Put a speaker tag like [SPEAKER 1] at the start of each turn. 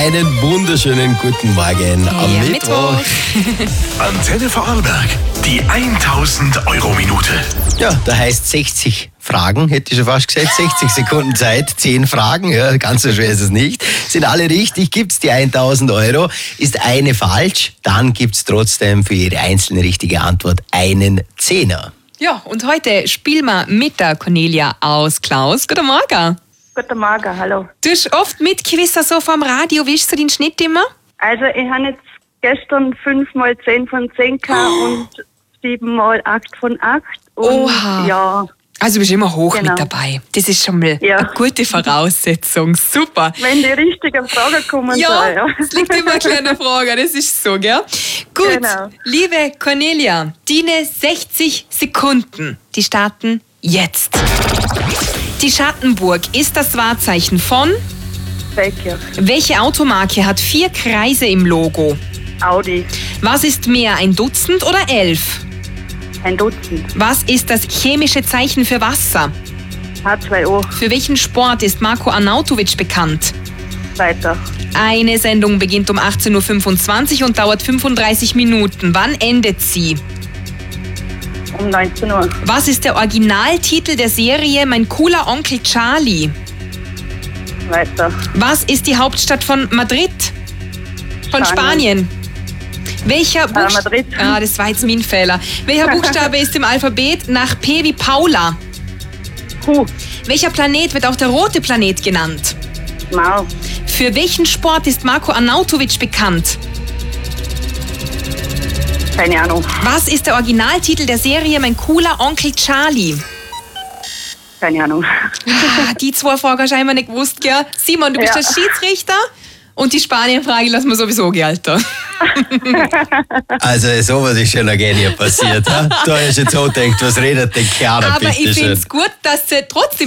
[SPEAKER 1] Einen wunderschönen guten Morgen am Mittwoch.
[SPEAKER 2] Antenne Vorarlberg, die 1000-Euro-Minute.
[SPEAKER 1] Ja, da heißt 60 Fragen, hätte ich schon fast gesagt. 60 Sekunden Zeit, 10 Fragen. Ja, ganz so schwer ist es nicht. Sind alle richtig, gibt's die 1000 Euro. Ist eine falsch, dann gibt's trotzdem für jede einzelne richtige Antwort einen Zehner.
[SPEAKER 3] Ja, und heute spielen wir mit der Cornelia aus Klaus. Guten Morgen.
[SPEAKER 4] Guten Morgen, hallo.
[SPEAKER 3] Du hast oft mitgewissen, so vom Radio. Wie ist so dein Schnitt immer?
[SPEAKER 4] Also ich habe jetzt gestern 5x10 von 10 gehabt und 7x8 von 8. Und
[SPEAKER 3] Oha.
[SPEAKER 4] Ja,
[SPEAKER 3] Also du bist immer hoch
[SPEAKER 4] Genau.
[SPEAKER 3] mit dabei. Das ist schon mal
[SPEAKER 4] Ja.
[SPEAKER 3] eine gute Voraussetzung. Super.
[SPEAKER 4] wenn die richtigen Fragen kommen
[SPEAKER 3] Ja,
[SPEAKER 4] sollen, ja.
[SPEAKER 3] es liegt immer eine kleine Frage, das ist so, gell? Gut,
[SPEAKER 4] Genau.
[SPEAKER 3] liebe Cornelia, deine 60 Sekunden, die starten jetzt. Die Schattenburg ist das Wahrzeichen von?
[SPEAKER 4] Feldkirch,
[SPEAKER 3] Welche Automarke hat 4 Kreise im Logo?
[SPEAKER 4] Audi,
[SPEAKER 3] Was ist mehr, ein Dutzend oder 11?
[SPEAKER 4] ein Dutzend,
[SPEAKER 3] Was ist das chemische Zeichen für Wasser?
[SPEAKER 4] H2O,
[SPEAKER 3] Für welchen Sport ist Marko Arnautovic bekannt?
[SPEAKER 4] weiter,
[SPEAKER 3] Eine Sendung beginnt um 18.25 Uhr und dauert 35 Minuten. Wann endet sie?
[SPEAKER 4] um 19 Uhr,
[SPEAKER 3] Was ist der Originaltitel der Serie Mein cooler Onkel Charlie?
[SPEAKER 4] weiter,
[SPEAKER 3] Was ist die Hauptstadt von Madrid? Von Spanien. Welcher
[SPEAKER 4] Madrid.
[SPEAKER 3] das war jetzt mein Fehler. Welcher Buchstabe ist im Alphabet nach P wie Paula?
[SPEAKER 4] Q,
[SPEAKER 3] Welcher Planet wird auch der rote Planet genannt?
[SPEAKER 4] Mau,
[SPEAKER 3] Für welchen Sport ist Marko Arnautovic bekannt?
[SPEAKER 4] keine Ahnung,
[SPEAKER 3] Was ist der Originaltitel der Serie Mein cooler Onkel Charlie?
[SPEAKER 4] keine Ahnung.
[SPEAKER 3] Die 2 Fragen hast du einmal nicht gewusst, gell? Simon, du bist
[SPEAKER 4] Ja.
[SPEAKER 3] der Schiedsrichter und die Spanien-Frage lassen wir sowieso gelten.
[SPEAKER 1] Also sowas ist schon lange nie passiert. Ha? Du hast jetzt so gedacht, was redet der Kerl
[SPEAKER 3] Aber ich
[SPEAKER 1] bitte
[SPEAKER 3] finde
[SPEAKER 1] schön.
[SPEAKER 3] es gut, dass sie trotzdem